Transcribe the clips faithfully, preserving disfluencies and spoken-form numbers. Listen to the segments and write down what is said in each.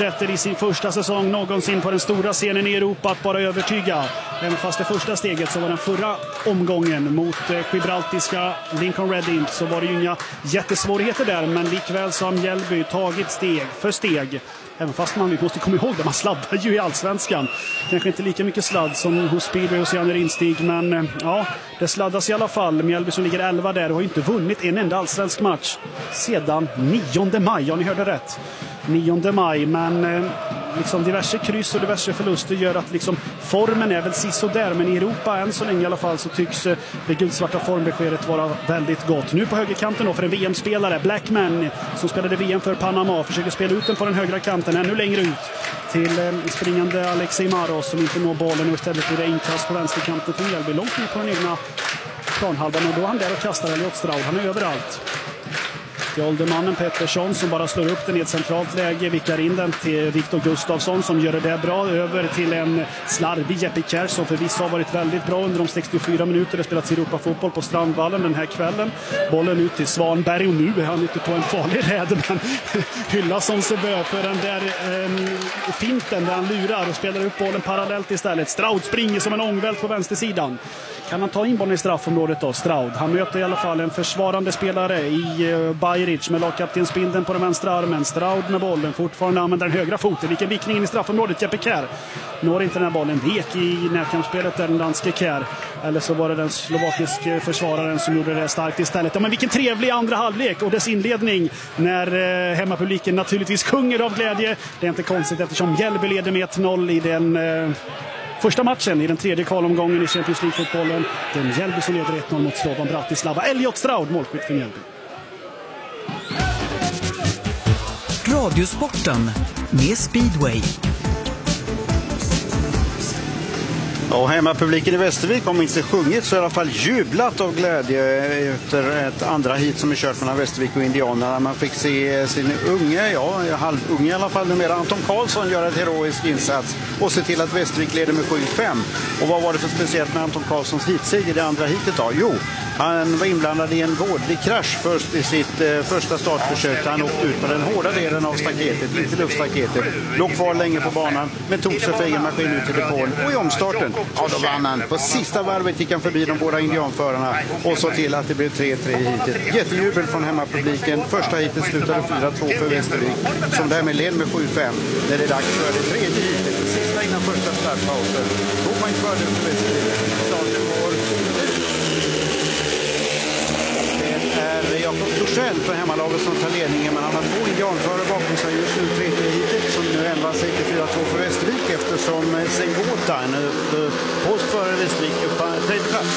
fortsätter i sin första säsong någonsin på den stora scenen i Europa att bara övertyga. Även fast det första steget så var den förra omgången mot gibraltiska Lincoln Red Imps så var det ju inga jättesvårigheter där, men likväl så har Mjällby tagit steg för steg. Även fast man måste komma ihåg det, man sladdar ju i allsvenskan. Kanske inte lika mycket sladd som hos Speedway och Janne Rinstig, men ja, det sladdas i alla fall. Mjällby som ligger elva där och har inte vunnit en enda allsvensk match sedan nionde maj, ja ni hörde rätt. nionde maj, men liksom diverse kryss och diverse förluster gör att liksom formen är väl sist och där, men i Europa än så länge i alla fall så tycks det guldsvarta formbeskedet vara väldigt gott. Nu på högerkanten då för en V M-spelare, Blackman, som spelade V M för Panama, försöker spela ut den på den högra kanten ännu längre ut till springande Alexei Maros som inte når bollen, och istället blir det inkast på vänsterkanten för Mjällby långt ner på den egna planhalvan, och då är han där och kastar Elliot Stroud, han är överallt. Till åldermannen Pettersson som bara slår upp den i ett centralt läge, vickar in den till Viktor Gustafsson som gör det bra, över till en slarvig Jeppe Kjær som förvisso har varit väldigt bra under de sextiofyra minuter det spelats i Europa-fotboll på Strandvallen den här kvällen. Bollen ut till Svanberg, och nu är han ute på en farlig räd, men hyllas som sig bör för den där eh, finten där han lurar och spelar upp bollen parallellt istället. Stroud springer som en ångvält på vänstersidan. Kan han ta in bollen i straffområdet då, Stroud? Han möter i alla fall en försvarande spelare i uh, Bajric med lagkaptensbindeln på den vänstra armen. Stroud med bollen, fortfarande använder den högra foten. Vilken vickning in i straffområdet, Jeppe Kjær. Når inte den här bollen, vek i närkampsspelet där den danske Kjær. Eller så var det den slovakiska försvararen som gjorde det starkt istället. Ja, men vilken trevlig andra halvlek och dess inledning när uh, hemmapubliken naturligtvis sjunger av glädje. Det är inte konstigt eftersom Mjällby leder med ett noll i den... Uh, Första matchen i den tredje kvalomgången i Champions League-fotbollen. Den Mjällby som leder ett noll mot Slovan Bratislava. Elliot Stroud, målskytt för Mjällby. Radiosporten med Speedway. Och hemmapubliken i Västervik, om inte sjungit så i alla fall jublat av glädje efter ett andra hit som är kört mellan Västervik och Indianerna. Man fick se sin unge, ja halvunge i alla fall numera, Anton Karlsson göra ett heroisk insats och se till att Västervik leder med sju fem. Och vad var det för speciellt med Anton Karlssons hitseger i det andra hitet då? Jo, han var inblandad i en vårdlig krasch först i sitt eh, första startförsök. Han åkte ut på den hårda delen av staketet, inte luftstaketet. Låg kvar länge på banan men tog sig för egen maskin ut till depån. Och i omstarten, ja då vann han. På sista varvet gick han förbi de båda indianförarna och så till att det blev tre tre i hitet. Jättejubel från hemmapubliken. Första hitet slutade fyra två för Västervik som därmed led med sju fem. När det är dags för det tredje hitet, det sista innan första startpausen. Två poäng fördel för Västervik. Starten går är Jakob Torssell för hemmalaget som tar ledningen, men han har två indianförare bakom sig just nu, tre tre hitet som nu ändrar sig till fyra två för Västervik eftersom Sengota, en post före Västervik, upp på tredje plats.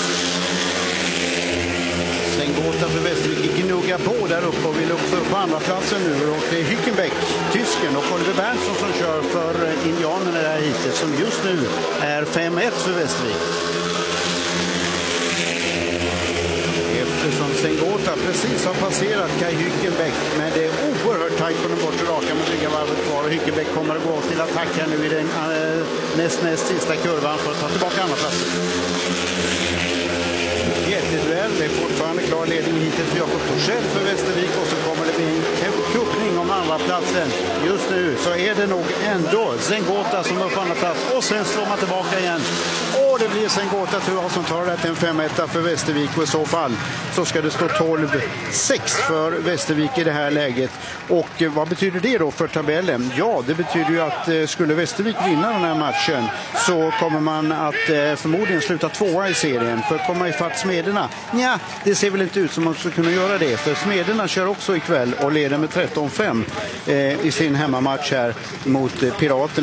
Sengota för Västervik gnuggar på där uppe och vill upp på andra platsen nu, och det är Hückenbeck, tysken, och Oliver Berntsson som kör för indianerna i det här hitet som just nu är fem ett för Västervik. Eftersom Sengota precis har passerat Kai Hückenbeck, men det är oerhört tajt på den bortre raka med dryga varvet kvar, och Hückenbeck kommer att gå till attack här nu i den äh, näst, näst sista kurvan för att ta tillbaka andra platsen. Jätteduell, det är fortfarande klar ledning hittills för Jakob Torssell för Västervik, och så kommer det bli en kuppning om andra platsen. Just nu så är det nog ändå Sengota som är på andra plats, och sen slår man tillbaka igen. Och det blir Sengota tror jag som tar det till en fem ett för Västervik, och i så fall så ska det stå tolv sex för Västervik i det här läget. Och vad betyder det då för tabellen? Ja, det betyder ju att skulle Västervik vinna den här matchen så kommer man att förmodligen sluta tvåa i serien. För att komma ifatt Smederna, ja, det ser väl inte ut som man ska kunna göra det. För Smederna kör också ikväll och leder med tretton fem eh, i sin hemmamatch här mot Piraterna.